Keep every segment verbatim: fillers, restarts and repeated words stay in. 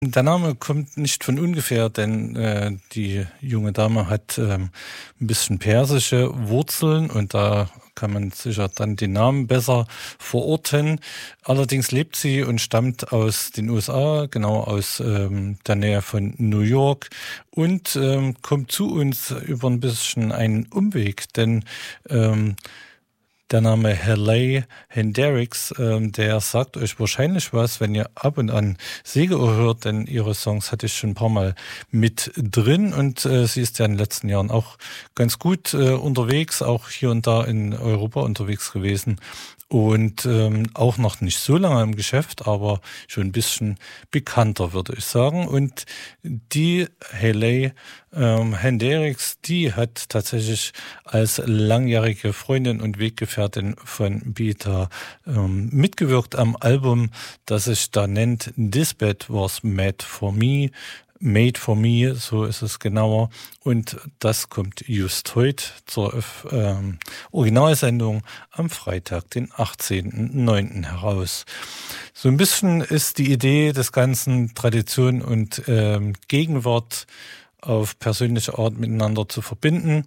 Der Name kommt nicht von ungefähr, denn äh, die junge Dame hat ähm, ein bisschen persische Wurzeln und da kann man sicher dann den Namen besser verorten. Allerdings lebt sie und stammt aus den U S A, genau aus ähm, der Nähe von New York und ähm, kommt zu uns über ein bisschen einen Umweg, denn ähm, der Name Hayley Hendricks, ähm, der sagt euch wahrscheinlich was, wenn ihr ab und an Segeohr hört, denn ihre Songs hatte ich schon ein paar Mal mit drin und äh, sie ist ja in den letzten Jahren auch ganz gut äh, unterwegs, auch hier und da in Europa unterwegs gewesen. Und ähm, auch noch nicht so lange im Geschäft, aber schon ein bisschen bekannter, würde ich sagen. Und die Hayley ähm, Hendricks, die hat tatsächlich als langjährige Freundin und Weggefährtin von Beta ähm, mitgewirkt am Album, das sich da nennt This Bed Was Made For Me. Made for Me, so ist es genauer. Und das kommt just heute zur ähm, Originalsendung am Freitag, den achtzehnten neunten heraus. So ein bisschen ist die Idee des Ganzen, Tradition und ähm, Gegenwart auf persönliche Art miteinander zu verbinden.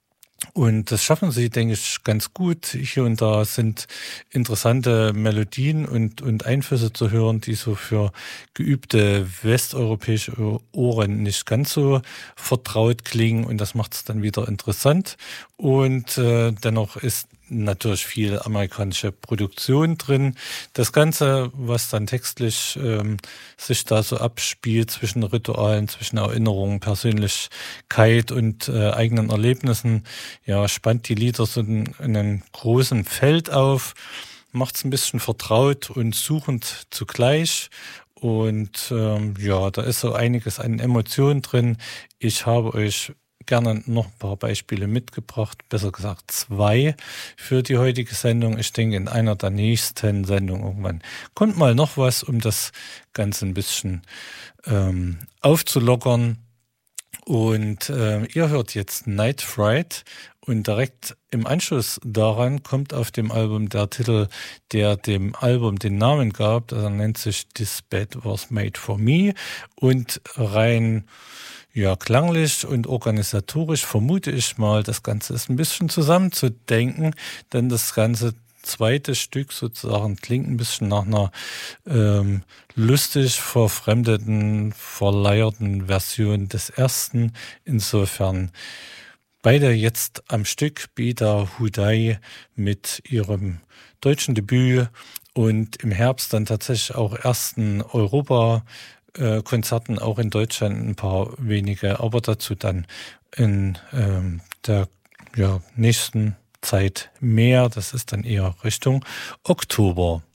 Und das schaffen sie, denke ich, ganz gut. Hier und da sind interessante Melodien und, und Einflüsse zu hören, die so für geübte westeuropäische Ohren nicht ganz so vertraut klingen. Und das macht es dann wieder interessant. Und äh, dennoch ist natürlich viel amerikanische Produktion drin. Das Ganze, was dann textlich ähm, sich da so abspielt zwischen Ritualen, zwischen Erinnerungen, Persönlichkeit und äh, eigenen Erlebnissen, ja, spannt die Lieder so in, in einem großen Feld auf, macht es ein bisschen vertraut und suchend zugleich. Und ähm, ja, da ist so einiges an Emotionen drin. Ich habe euch gerne noch ein paar Beispiele mitgebracht, besser gesagt zwei für die heutige Sendung. Ich denke, in einer der nächsten Sendungen irgendwann kommt mal noch was, um das Ganze ein bisschen ähm, aufzulockern. Und äh, ihr hört jetzt Night Fright und direkt im Anschluss daran kommt auf dem Album der Titel, der dem Album den Namen gab. Das nennt sich This Bed Was Made For Me und rein ja, klanglich und organisatorisch vermute ich mal, das Ganze ist ein bisschen zusammenzudenken, denn das ganze zweite Stück sozusagen klingt ein bisschen nach einer ähm, lustig verfremdeten, verleierten Version des ersten. Insofern beide jetzt am Stück, Beta Hudai mit ihrem deutschen Debüt und im Herbst dann tatsächlich auch ersten Europa Konzerten auch in Deutschland ein paar wenige, aber dazu dann in ähm, der ja, nächsten Zeit mehr. Das ist dann eher Richtung Oktober.